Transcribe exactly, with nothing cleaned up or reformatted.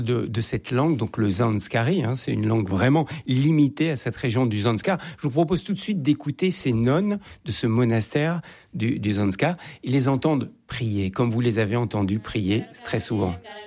de, de cette langue, donc le Zanskari, hein, c'est une langue vraiment limitée à cette région du Zanskar. Je vous propose tout de suite d'écouter ces nonnes de ce monastère du, du Zanskar. Ils les entendent prier, comme vous les avez entendus prier très souvent.